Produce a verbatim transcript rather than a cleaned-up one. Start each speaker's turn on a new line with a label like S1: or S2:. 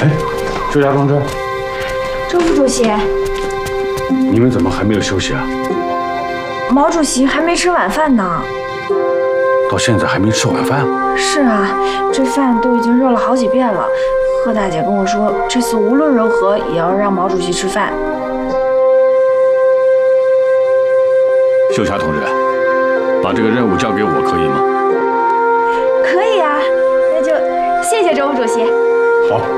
S1: 哎，周家同志，
S2: 周副主席，
S1: 你们怎么还没有休息啊？
S2: 毛主席还没吃晚饭呢。
S1: 到现在还没吃晚饭？
S2: 是啊，这饭都已经热了好几遍了。贺大姐跟我说，这次无论如何也要让毛主席吃饭。
S3: 秀霞同志，把这个任务交给我可以吗？
S2: 可以啊，那就谢谢周副主席。
S1: 好。